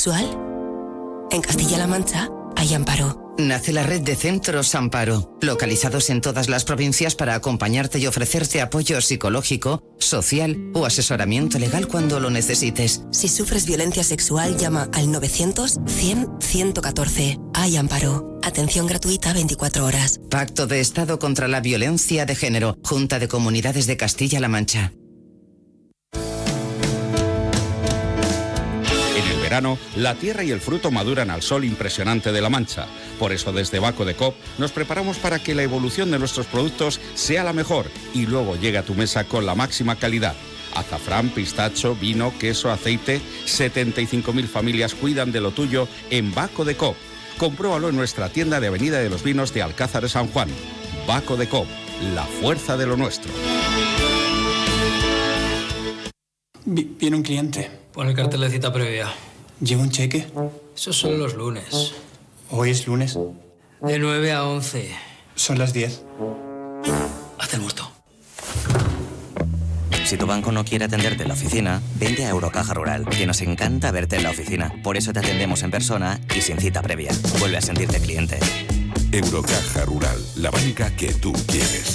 sexual? En Castilla-La Mancha hay Amparo. Nace la red de centros Amparo, localizados en todas las provincias para acompañarte y ofrecerte apoyo psicológico, social o asesoramiento legal cuando lo necesites. Si sufres violencia sexual, llama al 900-100-114. Hay Amparo. Atención gratuita 24 horas. Pacto de Estado contra la Violencia de Género. Junta de Comunidades de Castilla-La Mancha. En el verano, la tierra y el fruto maduran al sol impresionante de La Mancha. Por eso desde Baco de Coop nos preparamos para que la evolución de nuestros productos sea la mejor y luego llegue a tu mesa con la máxima calidad. Azafrán, pistacho, vino, queso, aceite. 75.000 familias cuidan de lo tuyo en Baco de Coop. Compruébalo en nuestra tienda de Avenida de los Vinos de Alcázar de San Juan. Baco de Coop, la fuerza de lo nuestro. Viene un cliente. Pon el cartel de cita previa. ¿Lleva un cheque? Eso son los lunes. ¿Hoy es lunes? De 9 a 11. Son las 10. Haz el muerto. Si tu banco no quiere atenderte en la oficina, vente a Eurocaja Rural, que nos encanta verte en la oficina. Por eso te atendemos en persona y sin cita previa. Vuelve a sentirte cliente. Eurocaja Rural, la banca que tú quieres.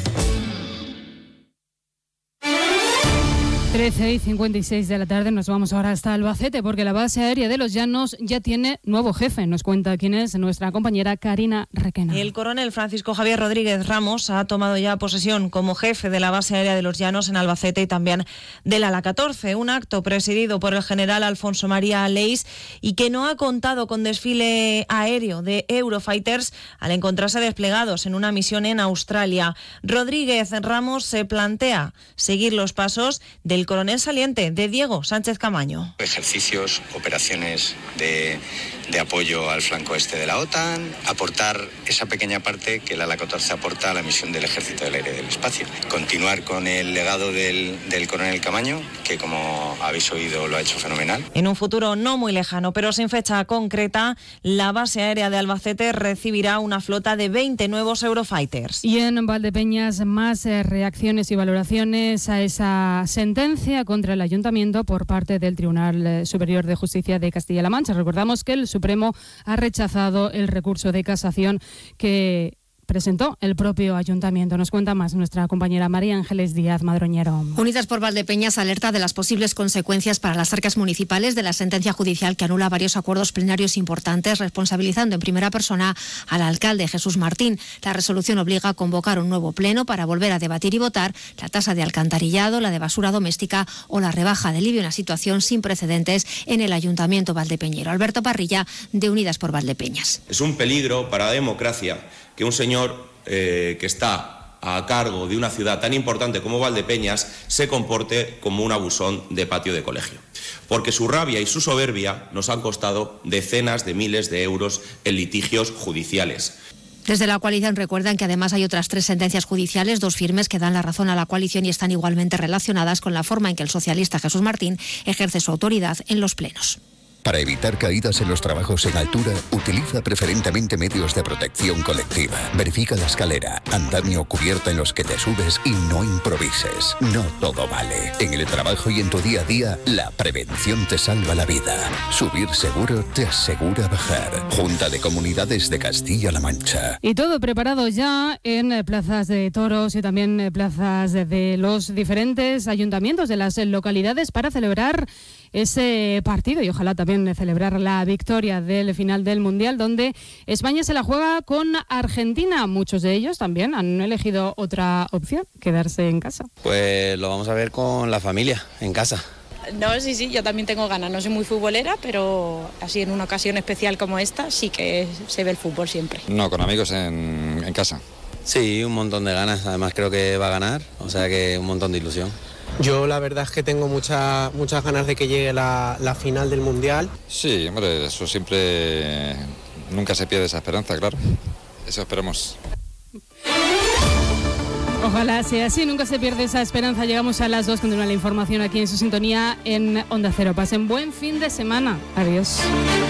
13:56 de la tarde, nos vamos ahora hasta Albacete porque la base aérea de Los Llanos ya tiene nuevo jefe. Nos cuenta quién es nuestra compañera Karina Requena. El coronel Francisco Javier Rodríguez Ramos ha tomado ya posesión como jefe de la base aérea de Los Llanos en Albacete y también del Ala 14, un acto presidido por el general Alfonso María Leis y que no ha contado con desfile aéreo de Eurofighters al encontrarse desplegados en una misión en Australia. Rodríguez Ramos se plantea seguir los pasos del coronel saliente, de Diego Sánchez Camaño. Ejercicios, operaciones de apoyo al flanco este de la OTAN, aportar esa pequeña parte que el Ala 14 aporta a la misión del Ejército del Aire y del Espacio. Continuar con el legado del coronel Camaño, que como habéis oído lo ha hecho fenomenal. En un futuro no muy lejano, pero sin fecha concreta, la base aérea de Albacete recibirá una flota de 20 nuevos Eurofighters. Y en Valdepeñas, más reacciones y valoraciones a esa sentencia contra el Ayuntamiento por parte del Tribunal Superior de Justicia de Castilla-La Mancha. Recordamos que el Supremo ha rechazado el recurso de casación que presentó el propio Ayuntamiento. Nos cuenta más nuestra compañera María Ángeles Díaz Madroñero. Unidas por Valdepeñas alerta de las posibles consecuencias para las arcas municipales de la sentencia judicial que anula varios acuerdos plenarios importantes, responsabilizando en primera persona al alcalde Jesús Martín. La resolución obliga a convocar un nuevo pleno para volver a debatir y votar la tasa de alcantarillado, la de basura doméstica o la rebaja del IBI, una situación sin precedentes en el Ayuntamiento valdepeñero. Alberto Parrilla, de Unidas por Valdepeñas. Es un peligro para la democracia que un señor que está a cargo de una ciudad tan importante como Valdepeñas se comporte como un abusón de patio de colegio. Porque su rabia y su soberbia nos han costado decenas de miles de euros en litigios judiciales. Desde la coalición recuerdan que además hay otras 3 sentencias judiciales, 2 firmes que dan la razón a la coalición y están igualmente relacionadas con la forma en que el socialista Jesús Martín ejerce su autoridad en los plenos. Para evitar caídas en los trabajos en altura, utiliza preferentemente medios de protección colectiva. Verifica la escalera, andamio o cubierta en los que te subes y no improvises. No todo vale. En el trabajo y en tu día a día, la prevención te salva la vida. Subir seguro te asegura bajar. Junta de Comunidades de Castilla-La Mancha. Y todo preparado ya en plazas de toros y también plazas de los diferentes ayuntamientos de las localidades para celebrar ese partido y ojalá también celebrar la victoria del final del Mundial, donde España se la juega con Argentina. Muchos de ellos también han elegido otra opción, quedarse en casa. Pues lo vamos a ver con la familia, en casa. No, sí, yo también tengo ganas. No soy muy futbolera, pero así en una ocasión especial como esta sí que se ve el fútbol siempre. No, con amigos en casa. Sí, un montón de ganas. Además creo que va a ganar, o sea que un montón de ilusión. Yo la verdad es que tengo muchas ganas de que llegue la final del Mundial. Sí, hombre, eso siempre, nunca se pierde esa esperanza, claro. Eso esperemos. Ojalá sea así, nunca se pierde esa esperanza. Llegamos a las 2, continúa la información aquí en su sintonía en Onda Cero. Pasen buen fin de semana. Adiós.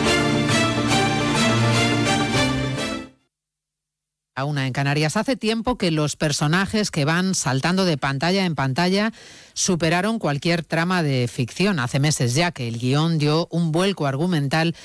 A una en Canarias. Hace tiempo que los personajes que van saltando de pantalla en pantalla superaron cualquier trama de ficción. Hace meses ya que el guión dio un vuelco argumental